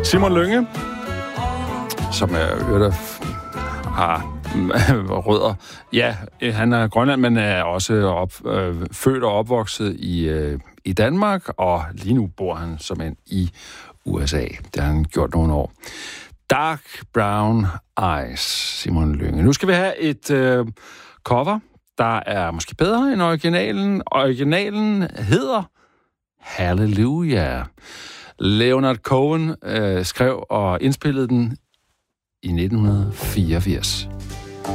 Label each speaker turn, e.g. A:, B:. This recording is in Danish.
A: Simon Lynge, som har rødder. Ja, han er Grønland, men er også født og opvokset i Danmark, og lige nu bor han som en i USA. Det har han gjort nogle år. Dark Brown Eyes, Simon Lynge. Nu skal vi have et cover, der er måske bedre end originalen. Originalen hedder Hallelujah. Leonard Cohen skrev og indspillede den i 1984.